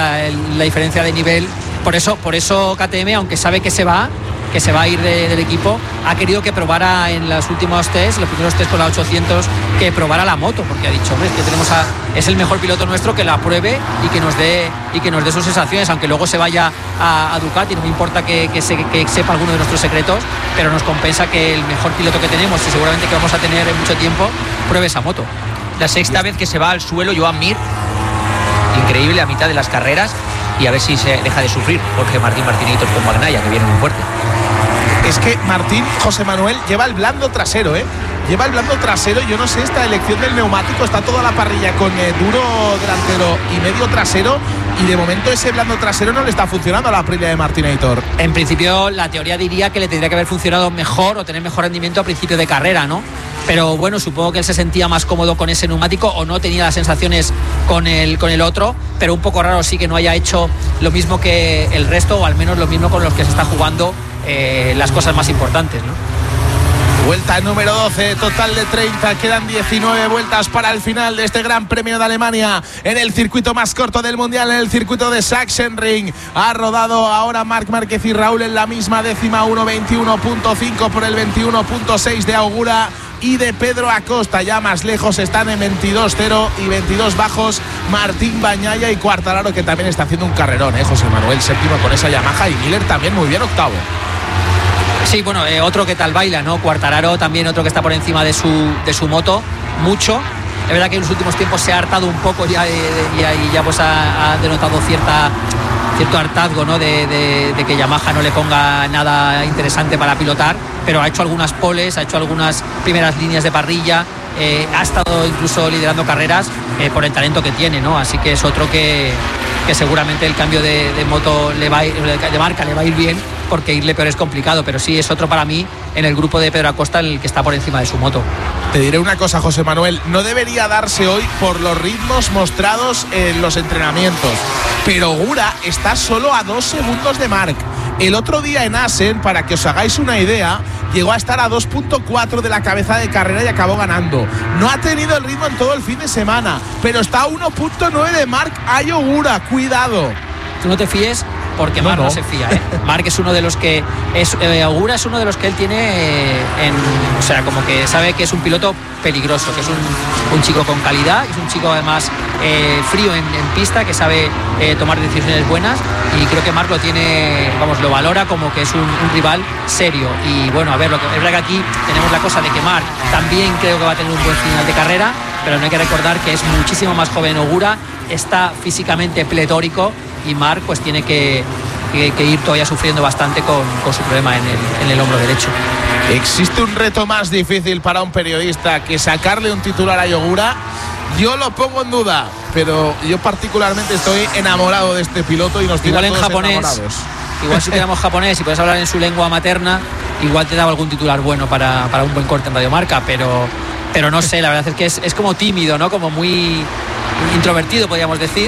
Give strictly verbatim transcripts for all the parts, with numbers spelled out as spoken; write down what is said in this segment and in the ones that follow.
la, la diferencia de nivel. Por eso, por eso K T M, aunque sabe que se va, que se va a ir de, del equipo, ha querido que probara en los últimos test, los primeros test con la ochocientos, que probara la moto, porque ha dicho, hombre, es que tenemos a, es el mejor piloto nuestro, que la pruebe y que nos dé y que nos dé sus sensaciones, aunque luego se vaya a, a Ducati, no me importa que, que, se, que sepa alguno de nuestros secretos, pero nos compensa que el mejor piloto que tenemos y seguramente que vamos a tener en mucho tiempo, pruebe esa moto. La sexta vez que se va al suelo Joan Mir, increíble a mitad de las carreras, y a ver si se deja de sufrir Jorge Martín Martinitos con Bagnaia, que viene muy fuerte. Es que Martín, José Manuel, lleva el blando trasero, ¿eh? Lleva el blando trasero. Yo no sé, esta elección del neumático, está toda la parrilla con eh, duro delantero y medio trasero, y de momento ese blando trasero no le está funcionando a la Aprilia de Martinator. En principio, la teoría diría que le tendría que haber funcionado mejor o tener mejor rendimiento a principio de carrera, ¿no? Pero bueno, supongo que él se sentía más cómodo con ese neumático o no tenía las sensaciones con el, con el otro, pero un poco raro sí que no haya hecho lo mismo que el resto, o al menos lo mismo con los que se está jugando eh, las cosas más importantes, ¿no? Vuelta número doce, total de treinta, quedan diecinueve vueltas para el final de este Gran Premio de Alemania en el circuito más corto del mundial, en el circuito de Sachsenring. Ha rodado ahora Marc Márquez y Raúl en la misma décima, uno veintiuno punto cinco por el veintiuno punto seis de Augura y de Pedro Acosta. Ya más lejos están en veintidós cero y veintidós bajos Martín Bagnaia y Quartararo, que también está haciendo un carrerón, ¿eh? José Manuel, séptimo con esa Yamaha, y Miller también muy bien, octavo. Sí, bueno, eh, otro que tal baila, ¿no? Quartararo también, otro que está por encima de su, de su moto, mucho. Es verdad que en los últimos tiempos se ha hartado un poco ya, eh, y, y ya pues ha, ha denotado cierta, cierto hartazgo, ¿no? De, de, de que Yamaha no le ponga nada interesante para pilotar, pero ha hecho algunas poles, ha hecho algunas primeras líneas de parrilla, eh, ha estado incluso liderando carreras eh, por el talento que tiene, ¿no? Así que es otro que, que seguramente el cambio de, de moto le va a ir, de marca le va a ir bien, porque irle peor es complicado, pero sí es otro para mí en el grupo de Pedro Acosta el que está por encima de su moto. Te diré una cosa, José Manuel, no debería darse hoy por los ritmos mostrados en los entrenamientos, pero Ogura está solo a dos segundos de Marc. El otro día en Assen, para que os hagáis una idea, llegó a estar a dos punto cuatro de la cabeza de carrera y acabó ganando. No ha tenido el ritmo en todo el fin de semana, pero está a uno punto nueve de Marc Ay Ogura, cuidado. Tú no te fíes, porque Marc no, no. no se fía, ¿eh? Marc es uno de los que es, eh, Ogura es uno de los que él tiene eh, en, o sea, como que sabe que es un piloto peligroso, que es un, un chico con calidad, que es un chico además eh, frío en, en pista, que sabe eh, tomar decisiones buenas, y creo que Marc lo tiene, vamos, lo valora como que es un, un rival serio. Y bueno, a ver, lo que es verdad que aquí tenemos la cosa de que Marc también creo que va a tener un buen final de carrera, pero no hay que recordar que es muchísimo más joven Ogura, está físicamente pletórico, y Marc pues tiene que, que, que ir todavía sufriendo bastante con, con su problema en el, en el hombro derecho. ¿Existe un reto más difícil para un periodista que sacarle un titular a Ogura? Yo lo pongo en duda, pero yo particularmente estoy enamorado de este piloto y nos tiene igual en todos japonés, enamorados. Igual si tuviéramos japonés y puedes hablar en su lengua materna, igual te daba algún titular bueno para, para un buen corte en Radio Marca, pero, pero no sé, la verdad es que es, es como tímido, ¿no? Como muy introvertido, podríamos decir.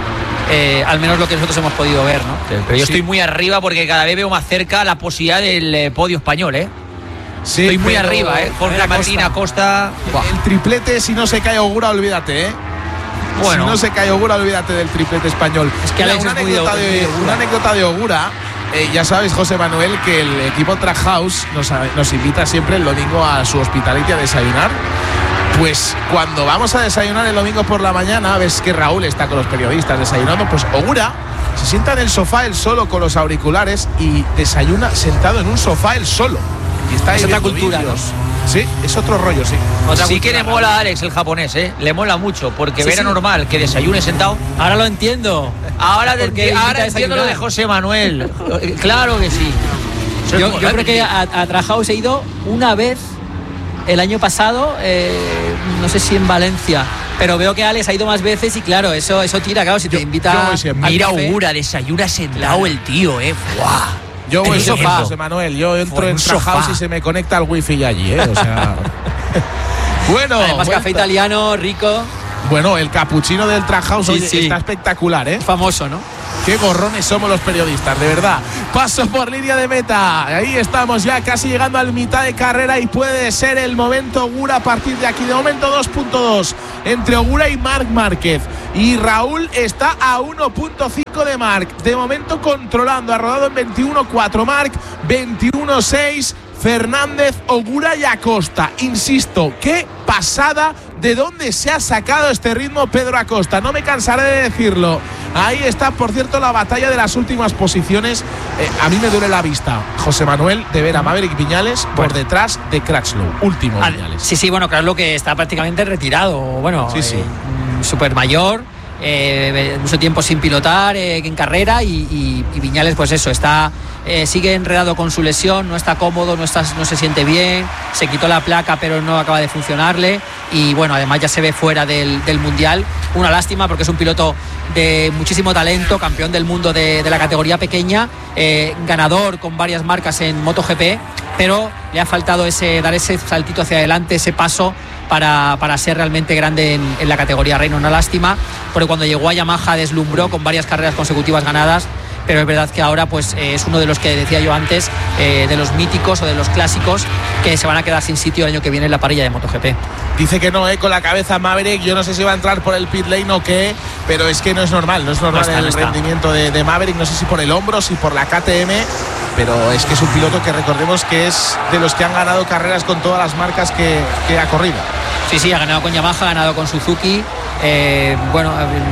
Eh, al menos lo que nosotros hemos podido ver, ¿no? Pero yo sí. estoy muy arriba porque cada vez veo más cerca la posibilidad del eh, podio español, ¿eh? Sí, estoy muy arriba, ¿eh? Jorge Martín Acosta. El triplete, si no se cae Ogura, olvídate, ¿eh? Bueno. Si no se cae Ogura, olvídate del triplete español. Es que Alex una, es anécdota muy de, de una anécdota de Ogura. Eh, ya sabes, José Manuel, que el equipo Trackhouse nos, nos invita siempre el domingo a su hospitality a desayunar. Pues cuando vamos a desayunar el domingo por la mañana, ves que Raúl está con los periodistas desayunando, pues Ogura se sienta en el sofá él solo con los auriculares y desayuna sentado en un sofá él solo. Y está ahí. Es otra cultura, ¿no? Sí, es otro rollo, sí. Otra sí cultura, que le mola a Alex el japonés, ¿eh? Le mola mucho, porque sí, era sí. normal que desayune sentado. Ahora lo entiendo. Ahora, de, ahora entiendo lo de José Manuel. Claro que sí. Yo, yo creo que a, a Trackhouse he ido una vez el año pasado, eh, no sé si en Valencia, pero veo que Alex ha ido más veces y claro, eso eso tira, claro, si te yo, invita yo a mira Ogura, desayuna sentado claro. el tío, eh. ¡Buah! Yo voy siempre, José Manuel, yo entro Fue en Trackhouse y se me conecta al wifi allí, eh, o sea. Bueno, además café italiano, rico. Bueno, el capuchino del Trackhouse sí, sí. está espectacular, eh. Famoso, ¿no? qué gorrones somos los periodistas, de verdad. Paso por línea de meta. Ahí estamos ya casi llegando al mitad de carrera y puede ser el momento Ogura a partir de aquí. De momento dos punto dos entre Ogura y Marc Márquez. Y Raúl está a uno punto cinco de Marc. De momento controlando. Ha rodado en veintiuno cuatro Marc, veintiuno seis Fernández, Ogura y Acosta. Insisto, qué pasada de dónde se ha sacado este ritmo Pedro Acosta. No me cansaré de decirlo. Ahí está, por cierto, la batalla de las últimas posiciones. Eh, a mí me duele la vista, José Manuel, de ver a Maverick Viñales por bueno. detrás de Crutchlow. Último Al, Viñales. Sí, sí, bueno, Crutchlow que está prácticamente retirado. Bueno, sí, sí. Eh, súper mayor. Eh, mucho tiempo sin pilotar eh, en carrera y, y, y Viñales pues eso está eh, sigue enredado con su lesión, no está cómodo, no está, no se siente bien, se quitó la placa pero no acaba de funcionarle y bueno, además ya se ve fuera del, del mundial. Una lástima porque es un piloto de muchísimo talento, campeón del mundo de, de la categoría pequeña, eh, ganador con varias marcas en MotoGP, pero le ha faltado ese dar ese saltito hacia adelante, ese paso Para, para ser realmente grande en, en la categoría reina. Una lástima, porque cuando llegó a Yamaha deslumbró con varias carreras consecutivas ganadas, pero es verdad que ahora pues eh, es uno de los que decía yo antes, eh, de los míticos o de los clásicos que se van a quedar sin sitio el año que viene en la parrilla de MotoGP. Dice que no, eh, con la cabeza Maverick. Yo no sé si va a entrar por el pit lane o qué, pero es que no es normal, no es normal no está, el no rendimiento de, de Maverick. No sé si por el hombro, si por la K T M, pero es que es un piloto que recordemos que es de los que han ganado carreras con todas las marcas que, que ha corrido. Sí, sí, ha ganado con Yamaha, ha ganado con Suzuki. Eh, bueno,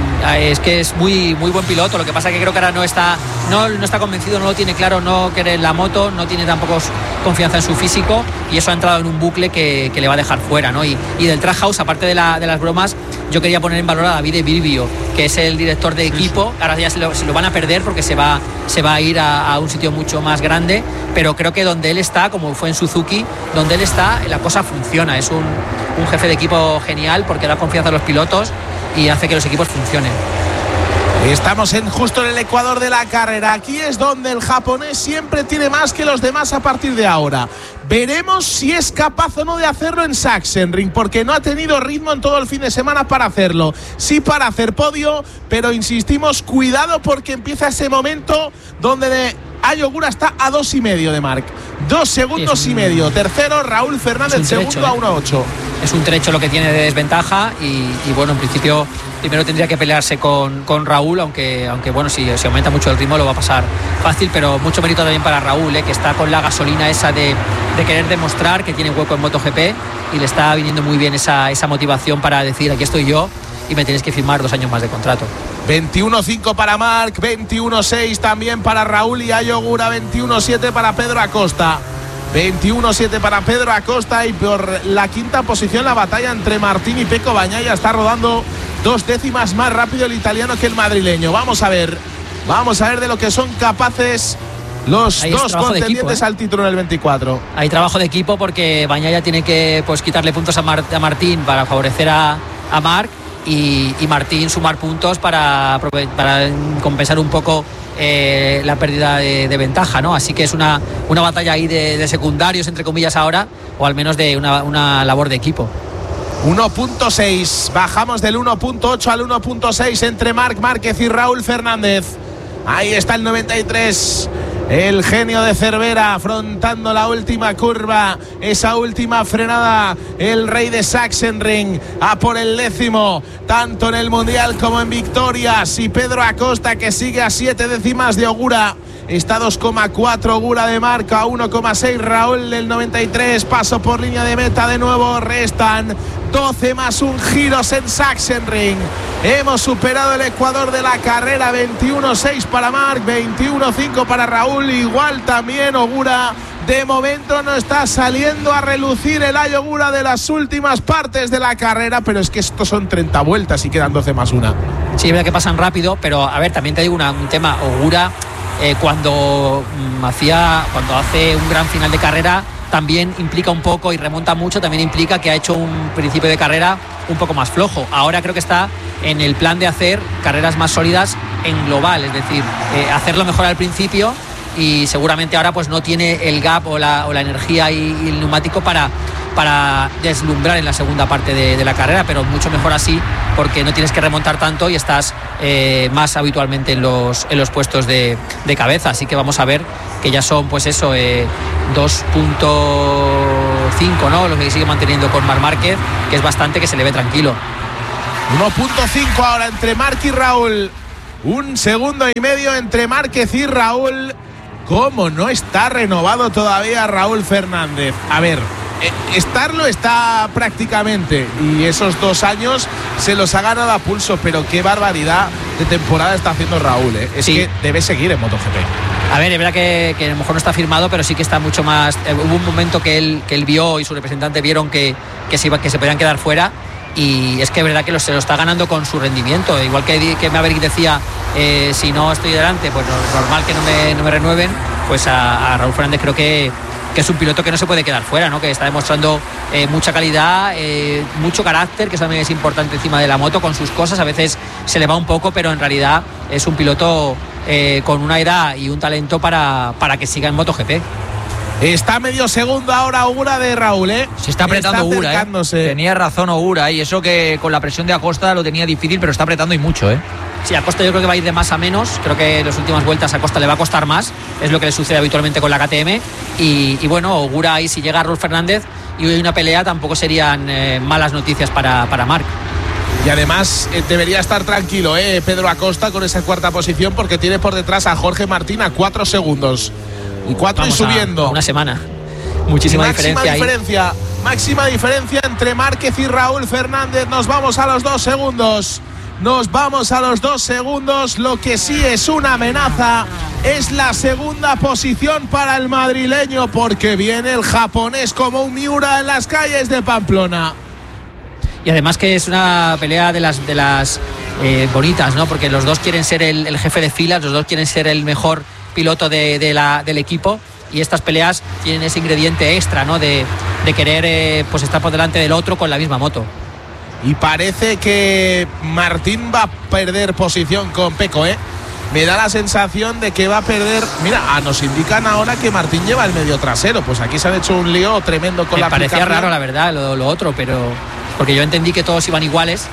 es que es muy muy buen piloto. Lo que pasa es que creo que ahora no está no, no está convencido, no lo tiene claro, no quiere la moto, no tiene tampoco confianza en su físico y eso ha entrado en un bucle que, que le va a dejar fuera, ¿no? Y, y del Track House, aparte de, la, de las bromas, yo quería poner en valor a David Birbio, que es el director de equipo. Ahora ya se lo, se lo van a perder porque se va, se va a ir a, a un sitio mucho más grande, pero creo que donde él está, como fue en Suzuki, donde él está, la cosa funciona. Es un, un jefe de equipo genial porque da confianza a los pilotos y hace que los equipos funcionen. Estamos en justo en el ecuador de la carrera. Aquí es donde el japonés siempre tiene más que los demás a partir de ahora. Veremos si es capaz o no de hacerlo en Sachsenring, porque no ha tenido ritmo en todo el fin de semana para hacerlo. Sí para hacer podio, pero insistimos, cuidado porque empieza ese momento donde de Ai Ogura está a dos y medio de Marc. Dos segundos sí, un, y medio. Tercero, Raúl Fernández, trecho, segundo, eh. a uno ocho. Es un trecho lo que tiene de desventaja y, y bueno, en principio primero tendría que pelearse con, con Raúl, aunque, aunque bueno, si, si aumenta mucho el ritmo lo va a pasar fácil, pero mucho mérito también para Raúl, eh, que está con la gasolina esa de, de querer demostrar que tiene hueco en MotoGP y le está viniendo muy bien esa, esa motivación para decir, aquí estoy yo y me tienes que firmar dos años más de contrato. veintiuno cinco para Marc, veintiuno seis también para Raúl y Ai Ogura, veintiuno siete para Pedro Acosta. veintiuno siete para Pedro Acosta y por la quinta posición la batalla entre Martín y Pecco Bagnaia. Está rodando dos décimas más rápido el italiano que el madrileño. Vamos a ver, vamos a ver de lo que son capaces los dos contendientes equipo, ¿eh? al título en el veinticuatro. Hay trabajo de equipo porque Bagnaia tiene que pues quitarle puntos a, Mar- a Martín para favorecer a, a Marc y, y Martín sumar puntos para, para compensar un poco Eh, la pérdida de, de ventaja, ¿no? Así que es una, una batalla ahí de, de secundarios, entre comillas ahora, o al menos de una, una labor de equipo. uno punto seis, bajamos del uno punto ocho al uno punto seis entre Marc Márquez y Raúl Fernández. Ahí está el noventa y tres, el genio de Cervera afrontando la última curva, esa última frenada, el rey de Sachsenring a por el décimo, tanto en el Mundial como en victorias. Y Pedro Acosta, que sigue a siete décimas de Ogura, está dos coma cuatro Ogura de Marc, a uno coma seis Raúl del noventa y tres. Paso por línea de meta de nuevo, restan doce más un giros en Sachsenring. Hemos superado el ecuador de la carrera, veintiuno seis para Marc, veintiuno cinco para Raúl, igual también Ogura. De momento no está saliendo a relucir el Ai Ogura de las últimas partes de la carrera, pero es que estos son treinta vueltas y quedan doce más una. Sí, es verdad que pasan rápido, pero a ver, también te digo una, un tema, Ogura eh, cuando mm, hacía, cuando hace un gran final de carrera también implica un poco y remonta mucho, también implica que ha hecho un principio de carrera un poco más flojo. Ahora creo que está en el plan de hacer carreras más sólidas en global, es decir, eh, hacerlo mejor al principio y seguramente ahora pues no tiene el gap o la, o la energía y, y el neumático para, para deslumbrar en la segunda parte de, de la carrera, pero mucho mejor así porque no tienes que remontar tanto y estás eh, más habitualmente en los, en los puestos de, de cabeza. Así que vamos a ver que ya son, pues eso, eh, dos punto cinco, ¿no? Lo que sigue manteniendo con Marc Márquez, que es bastante, que se le ve tranquilo. uno punto cinco ahora entre Marc y Raúl. Un segundo y medio entre Márquez y Raúl. ¿Cómo no está renovado todavía Raúl Fernández? A ver, estarlo está prácticamente, y esos dos años se los ha ganado a pulso, pero qué barbaridad de temporada está haciendo Raúl, ¿eh? Es sí. que debe seguir en MotoGP. A ver, es verdad que, que a lo mejor no está firmado, pero sí que está mucho más. Eh, hubo un momento que él, que él vio y su representante vieron que, que, se, iba, que se podían quedar fuera. Y es que es verdad que lo, se lo está ganando con su rendimiento. Igual que, que Maverick decía, eh, si no estoy delante, pues normal que no me, no me renueven. Pues a, a Raúl Fernández creo que, que es un piloto que no se puede quedar fuera, ¿no? Que está demostrando eh, mucha calidad, eh, mucho carácter, que también es importante encima de la moto, con sus cosas. A veces se le va un poco, pero en realidad es un piloto eh, con una edad y un talento para, para que siga en MotoGP. Está medio segundo ahora Ogura de Raúl, ¿eh? Se está apretando está Ogura, ¿eh? Tenía razón Ogura, y eso que con la presión de Acosta lo tenía difícil, pero está apretando y mucho, ¿eh? Sí, Acosta yo creo que va a ir de más a menos. Creo que en las últimas vueltas a Acosta le va a costar más. Es lo que le sucede habitualmente con la K T M. Y, y bueno, Ogura ahí, si llega a Raúl Fernández y hay una pelea, tampoco serían eh, malas noticias para, para Marc. Y además eh, debería estar tranquilo, ¿eh? Pedro Acosta con esa cuarta posición, porque tiene por detrás a Jorge Martín a cuatro segundos. Y cuatro Vamos y subiendo. A una semana. Muchísima máxima diferencia. diferencia ahí. Máxima diferencia entre Márquez y Raúl Fernández. Nos vamos a los dos segundos. Nos vamos a los dos segundos. Lo que sí es una amenaza es la segunda posición para el madrileño, porque viene el japonés como un Miura en las calles de Pamplona. Y además que es una pelea de las, de las eh, bonitas, ¿no? Porque los dos quieren ser el, el jefe de filas, los dos quieren ser el mejor piloto de, de la, del equipo, y estas peleas tienen ese ingrediente extra, ¿no? De, de querer eh, pues estar por delante del otro con la misma moto. Y parece que Martín va a perder posición con Pecco, ¿eh? Me da la sensación de que va a perder. Mira, ah, nos indican ahora que Martín lleva el medio trasero. Pues aquí se han hecho un lío tremendo con me la parecía aplicación. Raro, la verdad, lo, lo otro, pero porque yo entendí que todos iban iguales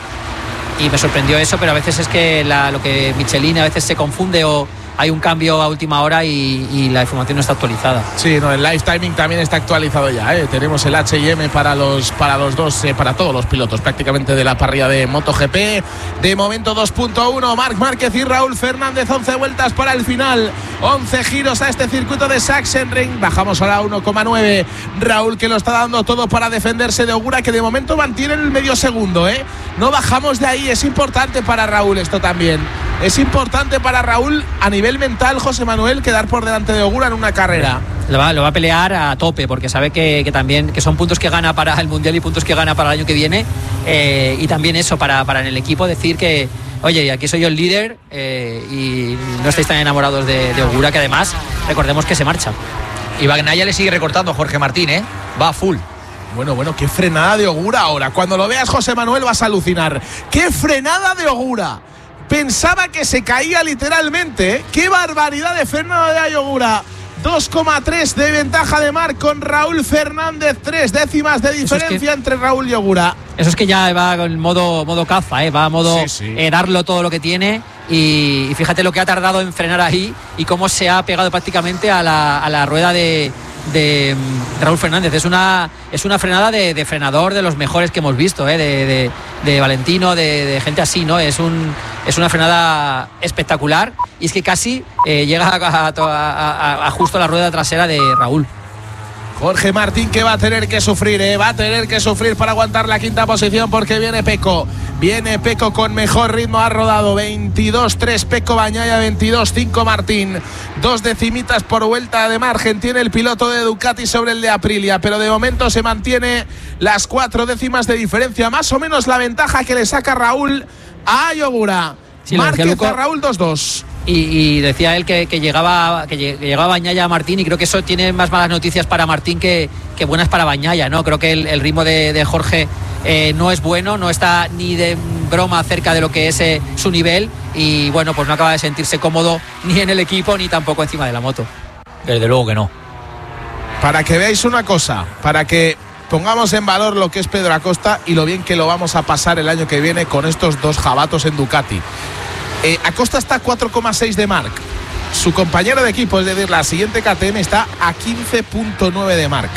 y me sorprendió eso, pero a veces es que la, lo que Michelin a veces se confunde o hay un cambio a última hora y, y la información no está actualizada. Sí, no, el live timing también está actualizado ya, ¿eh? Tenemos el H y M para los, para los dos, eh, para todos los pilotos prácticamente de la parrilla de MotoGP. De momento dos punto uno, Marc Márquez y Raúl Fernández, once vueltas para el final, once giros a este circuito de Sachsenring. Bajamos ahora a uno coma nueve. Raúl, que lo está dando todo para defenderse de Ogura, que de momento mantiene el medio segundo, ¿eh? No bajamos de ahí, es importante para Raúl esto también. Es importante para Raúl a nivel mental, José Manuel, quedar por delante de Ogura en una carrera. Lo va, lo va a pelear a tope, porque sabe que, que también que son puntos que gana para el Mundial y puntos que gana para el año que viene, eh, y también eso para, para en el equipo decir que, oye, aquí soy yo el líder, eh, y no estáis tan enamorados de, de Ogura, que además recordemos que se marcha. Y Bagnaia le sigue recortando a Jorge Martín, ¿eh? Va a full. Bueno, bueno, qué frenada de Ogura ahora. Cuando lo veas, José Manuel, vas a alucinar. ¡Qué frenada de Ogura! Pensaba que se caía literalmente, ¿eh? ¡Qué barbaridad de frenada de Ogura! dos coma tres de ventaja de Marc con Raúl Fernández, tres décimas de diferencia es que, entre Raúl y Ogura. Eso es que ya va en modo, modo caza, ¿eh? Va a modo sí, sí. Eh, darlo todo lo que tiene, y, y fíjate lo que ha tardado en frenar ahí y cómo se ha pegado prácticamente a la, a la rueda de, de, de Raúl Fernández. Es una, es una frenada de, de frenador de los mejores que hemos visto, ¿eh? de, de, de Valentino, de, de gente así, ¿no? Es un Es una frenada espectacular, y es que casi eh, llega a, a, a, a justo la rueda trasera de Raúl. Jorge Martín, que va a tener que sufrir, ¿eh? va a tener que sufrir para aguantar la quinta posición, porque viene Pecco. Viene Pecco con mejor ritmo, ha rodado veintidós tres Pecco, Bagnaia veintidós cinco Martín. Dos decimitas por vuelta de margen tiene el piloto de Ducati sobre el de Aprilia, pero de momento se mantiene las cuatro décimas de diferencia, más o menos la ventaja que le saca Raúl a Ogura. Sí, Márquez a Raúl dos dos. Y, y decía él que, que llegaba que llegaba Bagnaia a Martín, y creo que eso tiene más malas noticias para Martín que, que buenas para Bagnaia, ¿no? Creo que el, el ritmo de, de Jorge eh, no es bueno, no está ni de broma cerca de lo que es eh, su nivel, y bueno, pues no acaba de sentirse cómodo ni en el equipo ni tampoco encima de la moto. Desde luego que no. Para que veáis una cosa, para que pongamos en valor lo que es Pedro Acosta y lo bien que lo vamos a pasar el año que viene con estos dos jabatos en Ducati. Eh, Acosta está a cuatro coma seis de Marc. Su compañero de equipo, es decir, la siguiente K T M, está a quince coma nueve de Marc.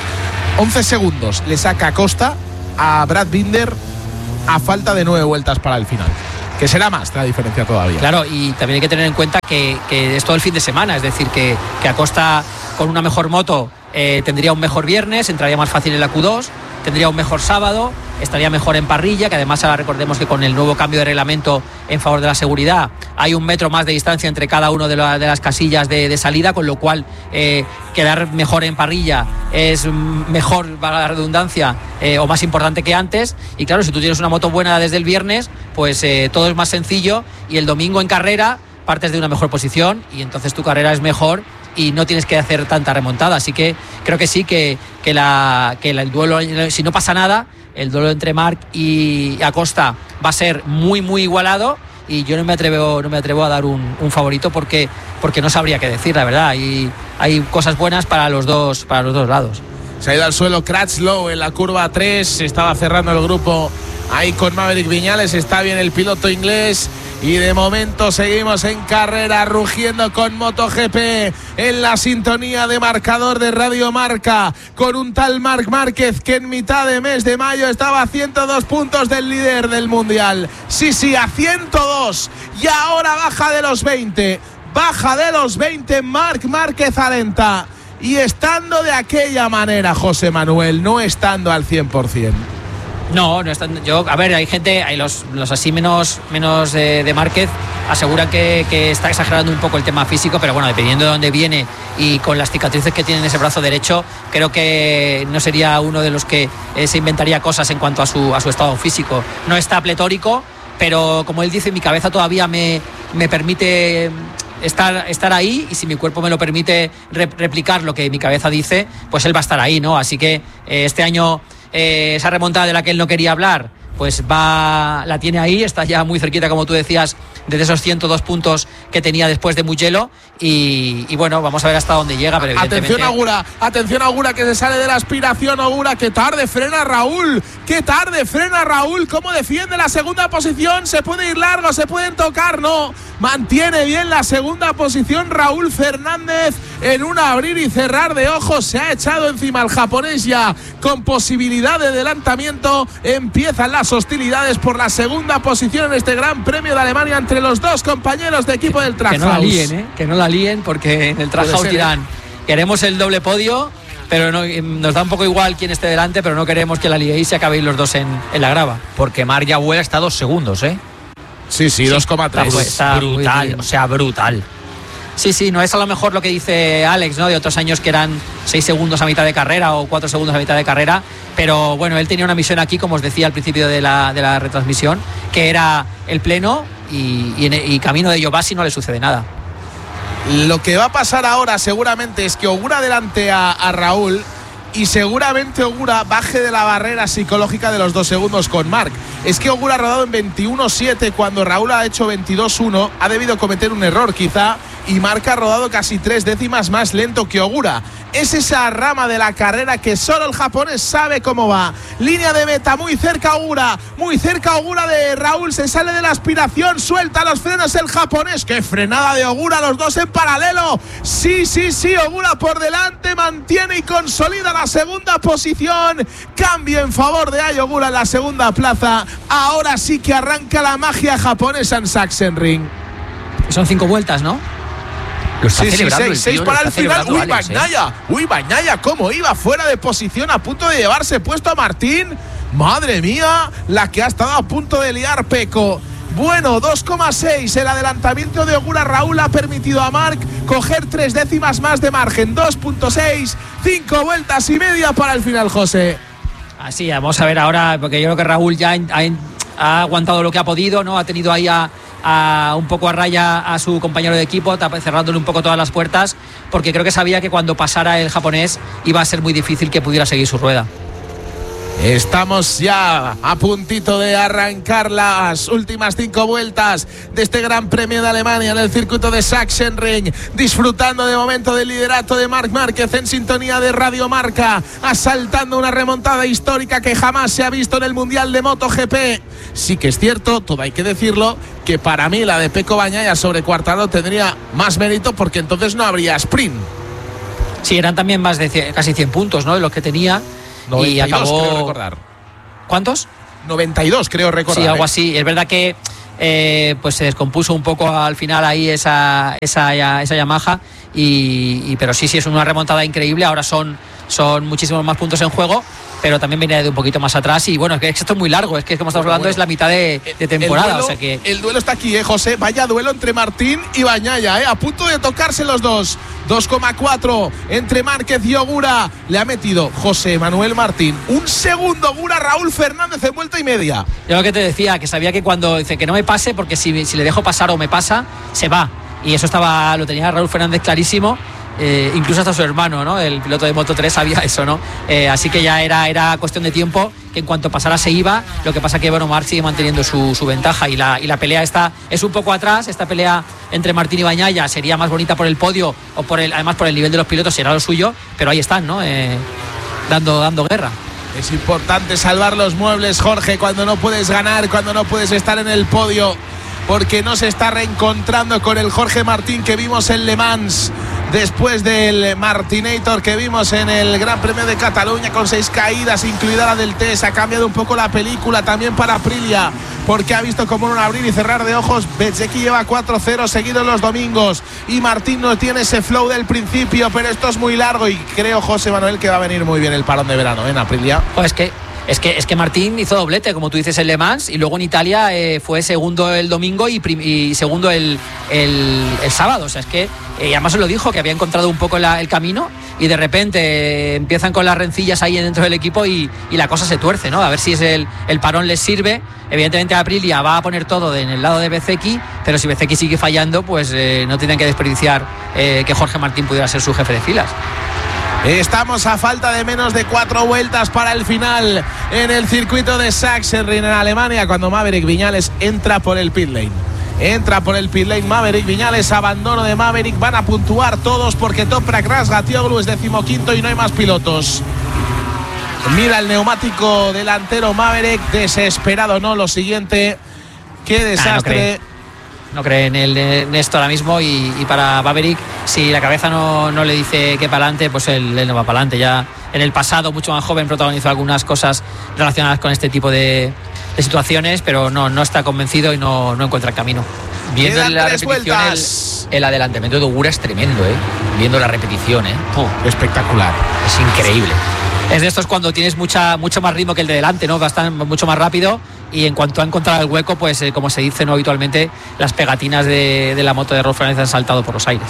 once segundos le saca Acosta a Brad Binder a falta de nueve vueltas para el final. Que será más la diferencia todavía. Claro, y también hay que tener en cuenta que, que es todo el fin de semana, es decir, que, que Acosta con una mejor moto eh, tendría un mejor viernes, entraría más fácil en la Q dos, tendría un mejor sábado, estaría mejor en parrilla, que además ahora recordemos que con el nuevo cambio de reglamento en favor de la seguridad hay un metro más de distancia entre cada una de, la, de las casillas de, de salida, con lo cual eh, quedar mejor en parrilla es mejor, valga la redundancia, eh, o más importante que antes. Y claro, si tú tienes una moto buena desde el viernes, pues eh, todo es más sencillo, y el domingo en carrera partes de una mejor posición y entonces tu carrera es mejor y no tienes que hacer tanta remontada. Así que creo que sí, que, que, la, que la, el duelo, si no pasa nada, el duelo entre Marc y Acosta va a ser muy muy igualado, y yo no me atrevo no me atrevo a dar un, un favorito porque porque no sabría qué decir, la verdad. Y hay cosas buenas para los dos para los dos lados. Se ha ido al suelo Crutchlow en la curva tres, se estaba cerrando el grupo ahí con Maverick Viñales. Está bien el piloto inglés. Y de momento seguimos en carrera, rugiendo con MotoGP en la sintonía de marcador de Radio Marca, con un tal Marc Márquez que en mitad de mes de mayo estaba a ciento dos puntos del líder del Mundial. Sí, sí, a ciento dos. Y ahora baja de los veinte. Baja de los veinte Marc Márquez alenta. Y estando de aquella manera, José Manuel, no estando al cien por ciento. No, no están. Yo, a ver, hay gente, hay los, los así menos, menos de, de Márquez aseguran que, que está exagerando un poco el tema físico, pero bueno, dependiendo de dónde viene y con las cicatrices que tiene en ese brazo derecho, creo que no sería uno de los que eh, se inventaría cosas en cuanto a su, a su estado físico. No está pletórico, pero como él dice, mi cabeza todavía me, me permite estar, estar ahí, y si mi cuerpo me lo permite re, replicar lo que mi cabeza dice, pues él va a estar ahí, ¿no? Así que eh, este año Eh, esa remontada de la que él no quería hablar, pues va, la tiene ahí, está ya muy cerquita, como tú decías, desde esos ciento dos puntos que tenía después de Mugello, y, y bueno, vamos a ver hasta dónde llega, pero evidentemente... Atención Ogura, atención Ogura, que se sale de la aspiración. Ogura, qué tarde frena Raúl, qué tarde frena Raúl, cómo defiende la segunda posición, se puede ir largo, se pueden tocar, no, mantiene bien la segunda posición Raúl Fernández, en un abrir y cerrar de ojos se ha echado encima al japonés ya con posibilidad de adelantamiento. Empiezan las hostilidades por la segunda posición en este Gran Premio de Alemania entre los dos compañeros de equipo del Trackhouse. Que no la líen, ¿eh? Que no la líen, porque en el Trackhouse dirán, ¿eh? Queremos el doble podio, pero no, nos da un poco igual quién esté delante, pero no queremos que la liéis y se acabéis los dos en, en la grava. Porque Marc ya vuela hasta dos segundos, ¿eh? Sí, sí, sí, dos coma tres. Está brutal, o sea, brutal. Sí, sí, no es a lo mejor lo que dice Alex, ¿no? De otros años que eran seis segundos a mitad de carrera o cuatro segundos a mitad de carrera, pero bueno, él tenía una misión aquí, como os decía al principio de la, de la retransmisión, que era el pleno, y, y, y camino de Yobasi no le sucede nada. Lo que va a pasar ahora seguramente es que Ogura adelante a, a Raúl, y seguramente Ogura baje de la barrera psicológica de los dos segundos con Marc. Es que Ogura ha rodado en veintiuno siete cuando Raúl ha hecho veintidós uno, ha debido cometer un error quizá, y Marc ha rodado casi tres décimas más lento que Ogura. Es esa rama de la carrera que solo el japonés sabe cómo va. Línea de meta, muy cerca Ogura, muy cerca Ogura de Raúl, se sale de la aspiración, suelta los frenos el japonés. ¡Qué frenada de Ogura! Los dos en paralelo. Sí, sí, sí, Ogura por delante, mantiene y consolida la segunda posición. Cambio en favor de Ai Ogura en la segunda plaza. Ahora sí que arranca la magia japonesa en Sachsenring. Son cinco vueltas, ¿no? Lo está sí, celebrando sí, el seis, tío, seis para el final. Uy, Alex, Bagnaia, ¿eh? uy, Bagnaia, cómo iba fuera de posición, a punto de llevarse puesto a Martín. Madre mía, la que ha estado a punto de liar Peco. Bueno, dos coma seis, el adelantamiento de Ogura Raúl ha permitido a Marc coger tres décimas más de margen. Dos coma seis, cinco vueltas y media para el final, José. Así, vamos a ver ahora, porque yo creo que Raúl ya ha, ha aguantado lo que ha podido, ¿no? Ha tenido ahí a, a un poco a raya a su compañero de equipo, cerrándole un poco todas las puertas, porque creo que sabía que cuando pasara el japonés iba a ser muy difícil que pudiera seguir su rueda. Estamos ya a puntito de arrancar las últimas cinco vueltas de este Gran Premio de Alemania en el circuito de Sachsenring, disfrutando de momento del liderato de Marc Márquez en sintonía de Radio Marca, asaltando una remontada histórica que jamás se ha visto en el Mundial de MotoGP. Sí que es cierto, todo hay que decirlo, que para mí la de Pecco Bagnaia sobre Quartararo tendría más mérito porque entonces no habría sprint. Sí, eran también más de cien, casi cien puntos, ¿no?, de los que tenía. noventa y dos, y acabó... creo recordar. ¿Cuántos? noventa y dos, creo recordar. Sí, algo ¿eh? así. Es verdad que eh, pues se descompuso un poco al final ahí esa, esa, esa Yamaha. Y, y, pero sí, sí, es una remontada increíble. Ahora son, son muchísimos más puntos en juego, pero también viene de un poquito más atrás. Y bueno, es que esto es muy largo. Es que, como estamos hablando, bueno, es la mitad de, de temporada. El duelo, o sea que... el duelo está aquí, ¿eh, José? Vaya duelo entre Martín y Bagnaia, ¿eh? A punto de tocarse los dos. dos coma cuatro entre Márquez y Ogura. Le ha metido José Manuel Martín un segundo Ogura, Raúl Fernández en vuelta y media. Yo lo que te decía, que sabía que cuando dice que no me pase, porque si, si le dejo pasar o me pasa, se va. Y eso estaba, lo tenía Raúl Fernández clarísimo. Eh, incluso hasta su hermano, ¿no?, el piloto de Moto tres, sabía eso, ¿no? Eh, así que ya era, era cuestión de tiempo, que en cuanto pasara se iba. Lo que pasa que, bueno, Marc sigue manteniendo su, su ventaja y la, y la pelea está, es un poco atrás. Esta pelea entre Martín y Bagnaia sería más bonita por el podio o por el, además por el nivel de los pilotos, será lo suyo, pero ahí están, ¿no?, eh, dando, dando guerra. Es importante salvar los muebles, Jorge, cuando no puedes ganar, cuando no puedes estar en el podio, porque no se está reencontrando con el Jorge Martín que vimos en Le Mans, después del Martinator que vimos en el Gran Premio de Cataluña, con seis caídas, incluida la del T. Se ha cambiado un poco la película también para Aprilia, porque ha visto como en un abrir y cerrar de ojos Bezzecchi lleva cuatro cero seguidos los domingos y Martín no tiene ese flow del principio, pero esto es muy largo y creo, José Manuel, que va a venir muy bien el parón de verano, ¿eh?, en Aprilia. Pues que Es que, es que Martín hizo doblete, como tú dices, en Le Mans, y luego en Italia eh, fue segundo el domingo y, prim, y segundo el, el, el sábado. O sea, es que eh, además se lo dijo, que había encontrado un poco la, el camino, y de repente eh, empiezan con las rencillas ahí dentro del equipo y, y la cosa se tuerce, ¿no? A ver si es el, el parón les sirve. Evidentemente Aprilia va a poner todo en el lado de Bezzecchi, pero si Bezzecchi sigue fallando, pues eh, no tienen que desperdiciar eh, que Jorge Martín pudiera ser su jefe de filas. Estamos a falta de menos de cuatro vueltas para el final en el circuito de Sachsenring en Alemania, cuando Maverick Viñales entra por el pit lane. Entra por el pit lane Maverick Viñales, abandono de Maverick. Van a puntuar todos porque Toprak Razgatlioglu es decimoquinto y no hay más pilotos. Mira el neumático delantero Maverick, desesperado, ¿no? Lo siguiente, qué desastre. Ah, no No cree en el en esto ahora mismo y, y para Maverick, si la cabeza no, no le dice que para adelante, pues él, él no va para adelante. Ya en el pasado, mucho más joven, protagonizó algunas cosas relacionadas con este tipo de, de situaciones, pero no, no está convencido y no, no encuentra el camino. Viendo la repetición, el, el adelantamiento de Ogura es tremendo, ¿eh? Viendo la repetición, ¿eh? Oh, espectacular. Es increíble. Es de estos cuando tienes mucha, mucho más ritmo que el de delante, ¿no? Va a estar mucho más rápido y en cuanto ha encontrado el hueco, pues eh, como se dice, ¿no?, habitualmente, las pegatinas de, de la moto de Raúl Fernández han saltado por los aires.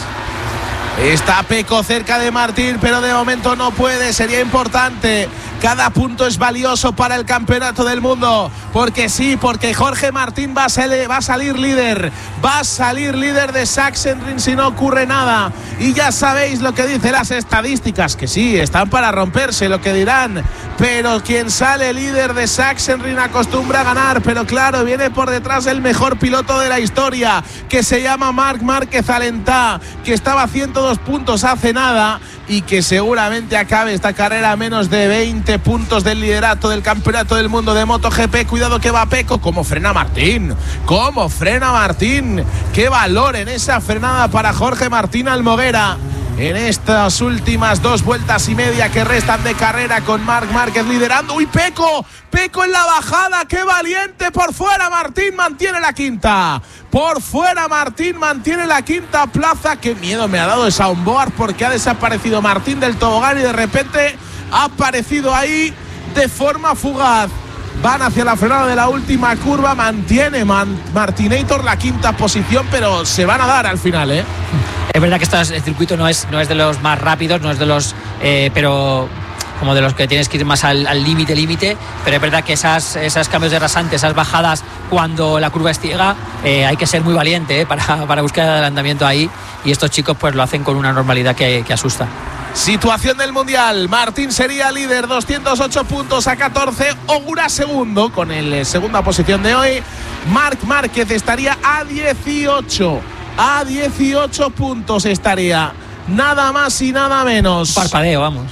Está Pecco cerca de Martín, pero de momento no puede. Sería importante. Cada punto es valioso para el campeonato del mundo. Porque sí, porque Jorge Martín va a, salir, va a salir líder. Va a salir líder de Sachsenring si no ocurre nada. Y ya sabéis lo que dicen las estadísticas, que sí, están para romperse, lo que dirán. Pero quien sale líder de Sachsenring acostumbra a ganar. Pero claro, viene por detrás el mejor piloto de la historia, que se llama Marc Márquez Alentá, que estaba a ciento dos puntos hace nada y que seguramente acabe esta carrera a menos de veinte puntos del liderato del campeonato del mundo de MotoGP. Cuidado que va Pecco. ¿Cómo frena Martín? ¿Cómo frena Martín? ¡Qué valor en esa frenada para Jorge Martín Almoguera! En estas últimas dos vueltas y media que restan de carrera, con Marc Márquez liderando. ¡Uy, Pecco! ¡Pecco en la bajada! ¡Qué valiente! Por fuera Martín mantiene la quinta. Por fuera Martín mantiene la quinta plaza. ¡Qué miedo me ha dado esa onboard! Porque ha desaparecido Martín del tobogán y de repente ha aparecido ahí de forma fugaz. Van hacia la frenada de la última curva. Mantiene Man- Martinator la quinta posición, pero se van a dar al final, ¿eh? Es verdad que este circuito no es, no es de los más rápidos, no es de los... Eh, pero como de los que tienes que ir más al límite, límite, pero es verdad que esas, esas cambios de rasante, esas bajadas cuando la curva es ciega, eh, hay que ser muy valiente eh, para, para buscar el adelantamiento ahí, y estos chicos pues lo hacen con una normalidad que, que asusta. Situación del Mundial. Martín sería líder, doscientos ocho puntos a catorce. Ogura segundo con la segunda posición de hoy. Marc Márquez estaría a dieciocho. A dieciocho puntos estaría. Nada más y nada menos. Parpadeo, vamos.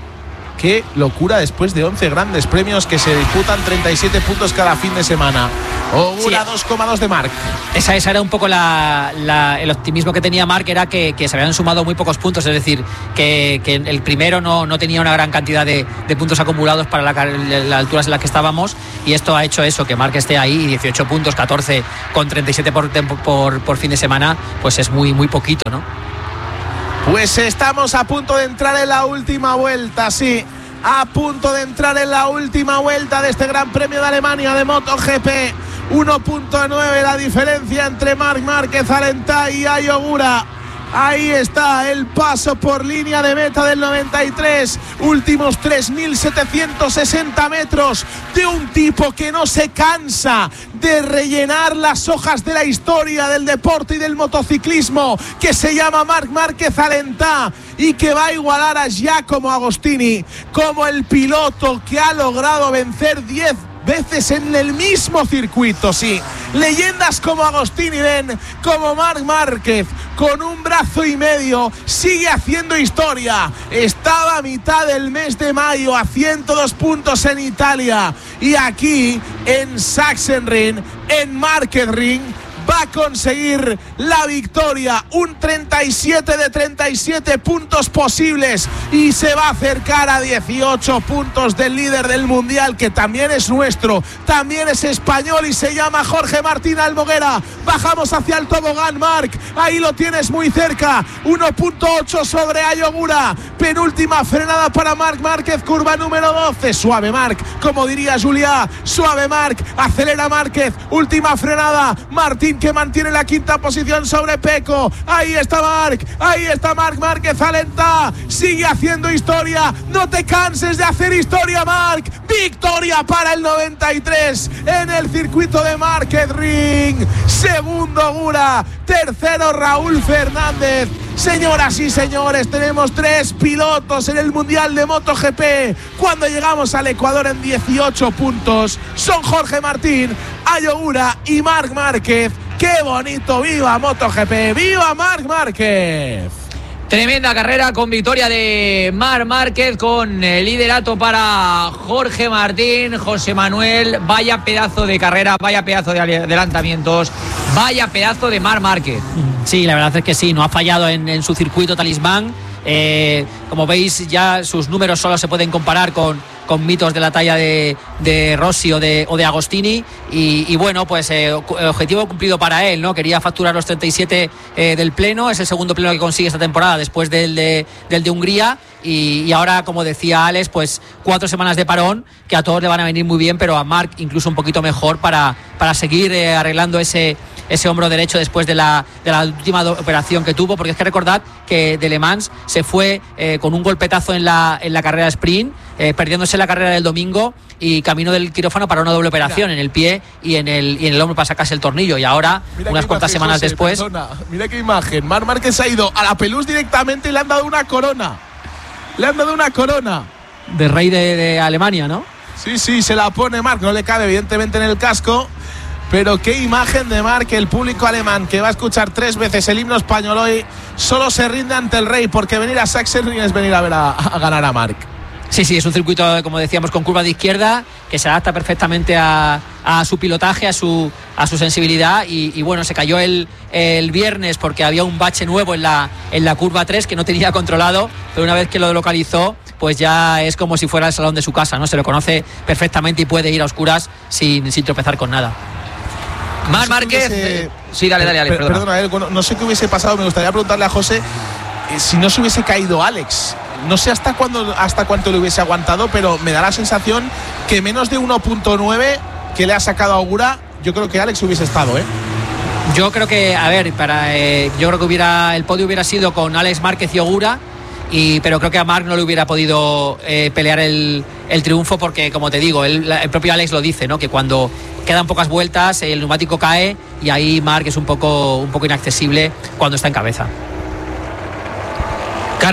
Qué locura después de once grandes premios que se disputan treinta y siete puntos cada fin de semana. Ogura sí. dos coma dos de Marc. Esa, esa era un poco la, la, el optimismo que tenía Marc, era que, que se habían sumado muy pocos puntos, es decir, que, que el primero no, no tenía una gran cantidad de, de puntos acumulados para las la alturas en las que estábamos, y esto ha hecho eso, que Marc esté ahí, dieciocho puntos, catorce con treinta y siete por, por, por fin de semana, pues es muy, muy poquito, ¿no? Pues estamos a punto de entrar en la última vuelta, sí. A punto de entrar en la última vuelta de este Gran Premio de Alemania de MotoGP. uno punto nueve la diferencia entre Marc Márquez, Alentá y Ai Ogura. Ahí está el paso por línea de meta del noventa y tres. Últimos tres mil setecientos sesenta metros de un tipo que no se cansa de rellenar las hojas de la historia del deporte y del motociclismo, que se llama Marc Márquez Alentá, y que va a igualar a Giacomo Agostini como el piloto que ha logrado vencer diez veces en el mismo circuito, sí. Leyendas como Agostini ven como Marc Márquez, con un brazo y medio, sigue haciendo historia. Estaba a mitad del mes de mayo a ciento dos puntos en Italia, y aquí en Sachsenring, en Marquezring, va a conseguir la victoria, un treinta y siete de treinta y siete puntos posibles, y se va a acercar a dieciocho puntos del líder del mundial, que también es nuestro, también es español y se llama Jorge Martín Almoguera. Bajamos hacia el tobogán, Marc, ahí lo tienes muy cerca, uno punto ocho sobre Ai Ogura. Penúltima frenada para Marc Márquez, curva número doce, suave Marc, como diría Juliá, suave Marc, acelera Márquez, última frenada, Martín que mantiene la quinta posición sobre Pecco. Ahí está Marc, ahí está Marc Márquez Alentá, sigue haciendo historia, no te canses de hacer historia, Marc. Victoria para el noventa y tres en el circuito de Marquezring. Segundo Ogura, tercero Raúl Fernández. Señoras y señores, tenemos tres pilotos en el Mundial de MotoGP. Cuando llegamos al Ecuador en dieciocho puntos, son Jorge Martín, Ai Ogura y Marc Márquez. ¡Qué bonito! ¡Viva MotoGP! ¡Viva Marc Márquez! Tremenda carrera con victoria de Marc Márquez, con el liderato para Jorge Martín. José Manuel, vaya pedazo de carrera, vaya pedazo de adelantamientos, vaya pedazo de Marc Márquez. Sí, la verdad es que sí, no ha fallado en, en su circuito talismán. Eh, como veis, ya sus números solo se pueden comparar con, con mitos de la talla de, de Rossi o de, o de Agostini, y, y bueno, pues eh, objetivo cumplido para él, ¿no? Quería facturar los treinta y siete eh, del pleno, es el segundo pleno que consigue esta temporada después del de, del de Hungría, y, y ahora, como decía Alex, pues cuatro semanas de parón que a todos le van a venir muy bien, pero a Marc incluso un poquito mejor para, para seguir eh, arreglando ese ese hombro derecho después de la, de la última operación que tuvo, porque es que recordad que de Le Mans se fue eh, con un golpetazo en la, en la carrera sprint, eh, perdiéndose la carrera del domingo, y camino del quirófano para una doble operación, mira, en el pie y en el, y en el hombro para sacarse el tornillo, y ahora, mira unas cuantas imagen, semanas José, después perdona, mira qué imagen, Marc Márquez ha ido a la Pelús directamente y le han dado una corona le han dado una corona de rey de, de Alemania, ¿no? Sí, sí, se la pone Marc, no le cabe evidentemente en el casco. Pero qué imagen de Marc, el público alemán que va a escuchar tres veces el himno español hoy solo se rinde ante el rey, porque venir a Sachsenring es venir a ver a, a ganar a Marc. Sí, sí, es un circuito, como decíamos, con curva de izquierda, que se adapta perfectamente a, a su pilotaje, a su, a su sensibilidad, y, y bueno, se cayó el, el viernes porque había un bache nuevo en la, en la curva tres que no tenía controlado, pero una vez que lo localizó, pues ya es como si fuera el salón de su casa, ¿no? Se lo conoce perfectamente y puede ir a oscuras sin, sin tropezar con nada. Marc Márquez. Hubiese... Sí, dale, dale, Alex. Perdona, perdona, bueno, no sé qué hubiese pasado. Me gustaría preguntarle a José eh, si no se hubiese caído Alex. No sé hasta cuándo, hasta cuánto le hubiese aguantado, pero me da la sensación que menos de uno punto nueve que le ha sacado a Ogura, yo creo que Alex hubiese estado, ¿eh? Yo creo que, a ver, para, eh, yo creo que hubiera el podio hubiera sido con Alex Márquez y Ogura. Y, pero creo que a Marc no le hubiera podido eh, pelear el, el triunfo, porque, como te digo, el, el propio Alex lo dice, ¿no? Que cuando quedan pocas vueltas el neumático cae, y ahí Marc es un poco, un poco inaccesible cuando está en cabeza. Carrerón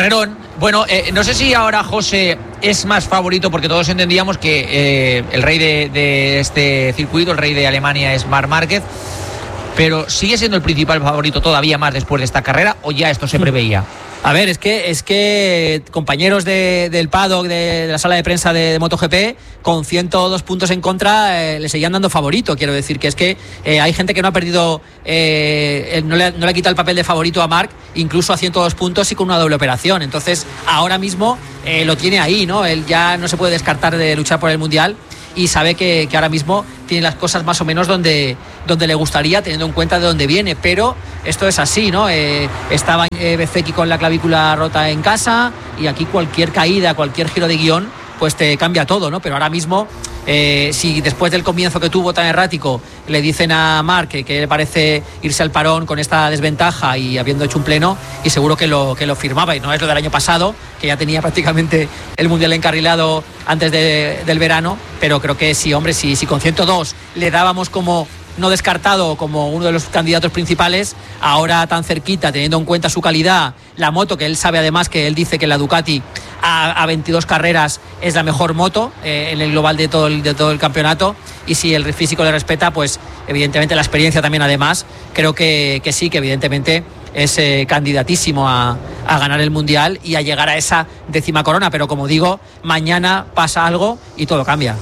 Bueno, eh, no sé si ahora José es más favorito, porque todos entendíamos que eh, el rey de, de este circuito, el rey de Alemania es Marc Márquez, pero ¿sigue siendo el principal favorito todavía más después de esta carrera o ya esto se preveía? A ver, es que es que compañeros de, del paddock, de, de la sala de prensa de, de MotoGP, con ciento dos puntos en contra, eh, le seguían dando favorito. Quiero decir que es que eh, hay gente que no ha perdido, eh, no, le, no le ha quitado el papel de favorito a Marc, incluso a ciento dos puntos y con una doble operación. Entonces, ahora mismo eh, lo tiene ahí, ¿no? Él ya no se puede descartar de luchar por el Mundial y sabe que, que ahora mismo tiene las cosas más o menos donde, donde le gustaría, teniendo en cuenta de dónde viene, pero esto es así, ¿no? Eh, estaba eh, Bezzecchi con la clavícula rota en casa y aquí cualquier caída, cualquier giro de guión, pues te cambia todo, ¿no? Pero ahora mismo, eh, si después del comienzo que tuvo tan errático le dicen a Marc que, que le parece irse al parón con esta desventaja y habiendo hecho un pleno, y seguro que lo, que lo firmaba, y no es lo del año pasado, que ya tenía prácticamente el Mundial encarrilado antes de, del verano, pero creo que sí, hombre, si, si con ciento dos le dábamos como no descartado como uno de los candidatos principales, ahora tan cerquita, teniendo en cuenta su calidad, la moto, que él sabe además que él dice que la Ducati a, a veintidós carreras es la mejor moto eh, en el global de todo el, de todo el campeonato, y si el físico le respeta, pues evidentemente la experiencia también además, creo que, que sí, que evidentemente es eh, candidatísimo a, a ganar el Mundial y a llegar a esa décima corona, pero como digo, mañana pasa algo y todo cambia.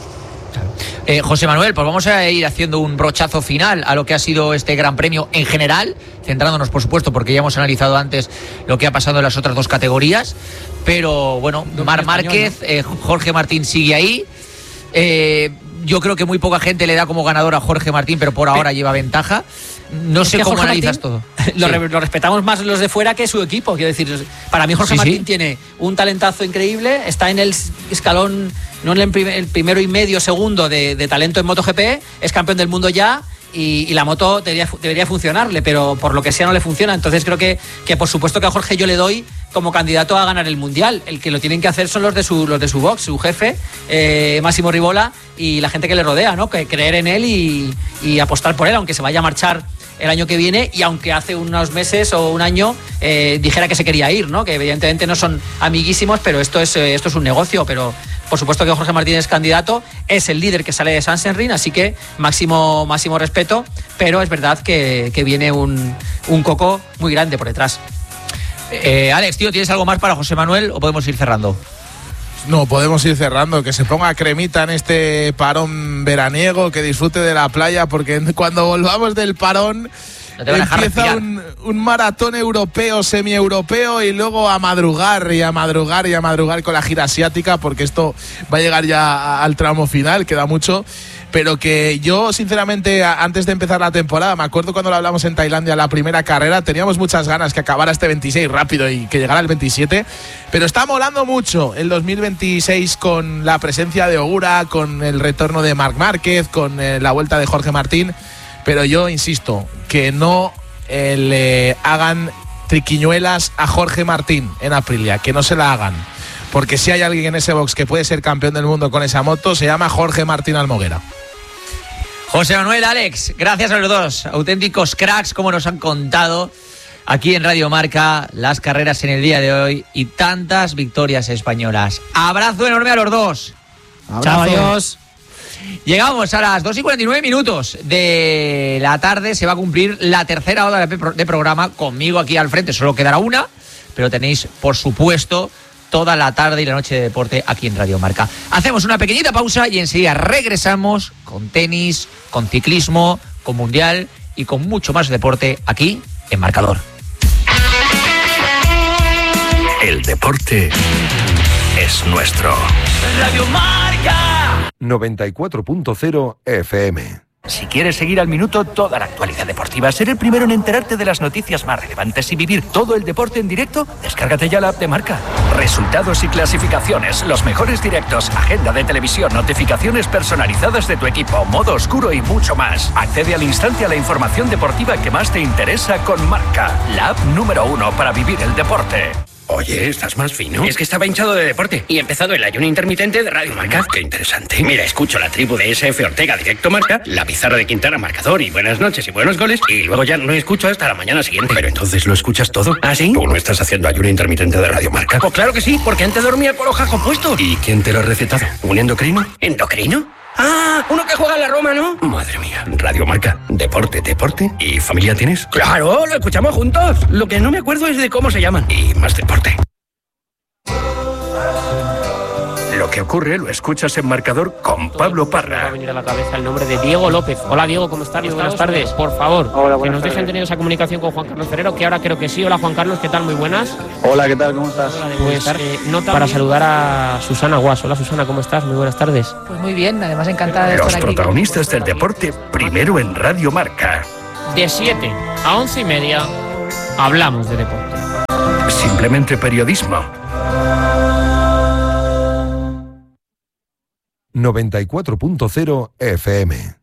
Eh, José Manuel, pues vamos a ir haciendo un brochazo final a lo que ha sido este Gran Premio en general, centrándonos por supuesto porque ya hemos analizado antes lo que ha pasado en las otras dos categorías, pero bueno, Marc Márquez, eh, Jorge Martín sigue ahí, eh, yo creo que muy poca gente le da como ganador a Jorge Martín, pero por ahora lleva ventaja. No sé cómo analizas todo. Lo, sí. re, lo respetamos más los de fuera que su equipo. Quiero decir, para mí Jorge sí, Martín sí. tiene un talentazo increíble, está en el escalón, no en el, primer, el primero y medio segundo de, de talento en MotoGP, es campeón del mundo ya. Y, y la moto debería, debería funcionarle, pero por lo que sea no le funciona. Entonces creo que, que por supuesto que a Jorge yo le doy como candidato a ganar el Mundial. El que lo tienen que hacer son los de su, los de su box, su jefe, eh, Máximo Rivola, y la gente que le rodea, ¿no? Que creer en él y, y apostar por él, aunque se vaya a marchar el año que viene, y aunque hace unos meses o un año eh, dijera que se quería ir, ¿no? Que evidentemente no son amiguísimos, pero esto es, eh, esto es un negocio. Pero por supuesto que Jorge Martín es candidato, es el líder que sale de Sachsenring, así que máximo, máximo respeto, pero es verdad que, que viene un, un coco muy grande por detrás. Eh, Alex, tío, ¿tienes algo más para José Manuel o podemos ir cerrando? No, podemos ir cerrando, que se ponga cremita en este parón veraniego, que disfrute de la playa, porque cuando volvamos del parón no empieza un, un maratón europeo, semi-europeo, y luego a madrugar y a madrugar y a madrugar con la gira asiática, porque esto va a llegar ya al tramo final, queda mucho. Pero que yo, sinceramente, antes de empezar la temporada, me acuerdo cuando lo hablamos en Tailandia, la primera carrera, teníamos muchas ganas que acabara este veintiséis rápido y que llegara el veintisiete, pero está molando mucho el dos mil veintiséis con la presencia de Ogura, con el retorno de Marc Márquez, con eh, la vuelta de Jorge Martín, pero yo insisto, que no eh, le hagan triquiñuelas a Jorge Martín en Aprilia, que no se la hagan, porque si hay alguien en ese box que puede ser campeón del mundo con esa moto, se llama Jorge Martín Almoguera. José Manuel, Alex, gracias a los dos, auténticos cracks, como nos han contado aquí en Radio Marca las carreras en el día de hoy y tantas victorias españolas. Abrazo enorme a los dos. Abrazo. Chao, adiós. Llegamos a las dos y cuarenta y nueve minutos de la tarde, se va a cumplir la tercera hora de programa conmigo aquí al frente, solo quedará una, pero tenéis, por supuesto, toda la tarde y la noche de deporte aquí en Radio Marca. Hacemos una pequeñita pausa y enseguida regresamos con tenis, con ciclismo, con mundial y con mucho más deporte aquí en Marcador. El deporte es nuestro. Radio Marca noventa y cuatro punto cero F M. Si quieres seguir al minuto toda la actualidad deportiva, ser el primero en enterarte de las noticias más relevantes y vivir todo el deporte en directo, descárgate ya la app de Marca. Resultados y clasificaciones, los mejores directos, agenda de televisión, notificaciones personalizadas de tu equipo, modo oscuro y mucho más. Accede al instante a la información deportiva que más te interesa con Marca, la app número uno para vivir el deporte. Oye, estás más fino. Es que estaba hinchado de deporte y he empezado el ayuno intermitente de Radio Marca. Qué interesante. Mira, escucho la tribu de S F Ortega Directo Marca, la pizarra de Quintana Marcador y buenas noches y buenos goles, y luego ya no escucho hasta la mañana siguiente. Pero entonces lo escuchas todo. ¿Ah, sí? ¿Tú no estás haciendo ayuno intermitente de Radio Marca? Pues claro que sí, porque antes dormía con los jajos puestos. ¿Y quién te lo ha recetado? ¿Un endocrino? ¿Endocrino? Ah, uno que juega en la Roma, ¿no? Madre mía. Radio Marca, deporte, deporte. ¿Y familia tienes? Claro, lo escuchamos juntos. Lo que no me acuerdo es de cómo se llaman. Y más deporte. Lo que ocurre lo escuchas en Marcador con Pablo Parra. Me va a venir a la cabeza el nombre de Diego López. Hola Diego, ¿cómo estás? Buenas tardes. Por favor, Hola, que nos tardes. dejen tener esa comunicación con Juan Carlos Ferrero, que ahora creo que sí. Hola Juan Carlos, ¿qué tal? Muy buenas. Hola, ¿qué tal? ¿Cómo estás? Pues eh, nota para saludar a Susana Guas. Hola Susana, ¿cómo estás? Muy buenas tardes. Pues muy bien, además encantada de Los estar aquí. protagonistas del deporte, primero en Radio Marca. De siete a once y media hablamos de deporte. Simplemente periodismo. noventa y cuatro punto cero F M.